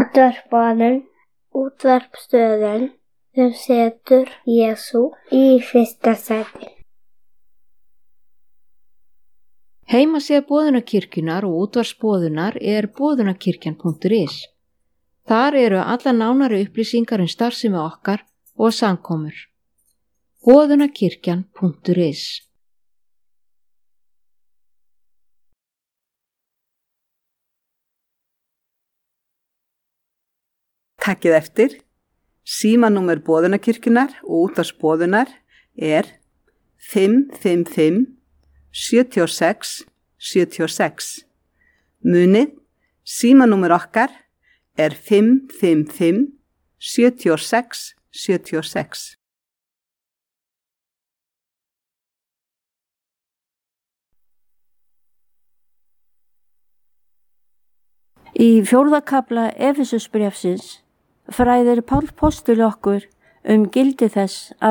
útvarpsstöðin sem setur Jesú í fyrsta sæti. Heimasíða Boðunarkirkjunnar og útvarpsboðunar boðunarkirkjan.is. Þar eru allar nánari upplýsingar starfsemi okkar og samkomur. Boðunarkirkjan.is. Takkið eftir. Símanúmer Boðunarkirkjunnar og útvarpsboðunar 555 76 76. Munið, símanúmer okkar 555 76 76. Í 4. kafla Efesusbréfsins fræðir Páll postuli okkur gildi þess að